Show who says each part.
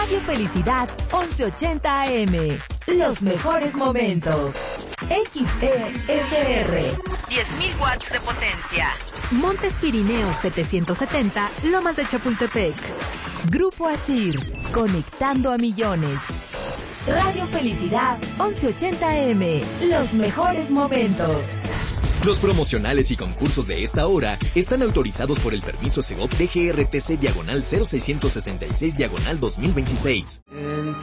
Speaker 1: Radio Felicidad 1180 AM. Los mejores momentos. XESR. 10.000 watts de potencia. Montes Pirineos 770, Lomas de Chapultepec. Grupo Asir, conectando a millones. Radio Felicidad 1180 AM. Los mejores momentos.
Speaker 2: Los promocionales y concursos de esta hora están autorizados por el permiso Segov DGRTC /0666/2026.
Speaker 3: En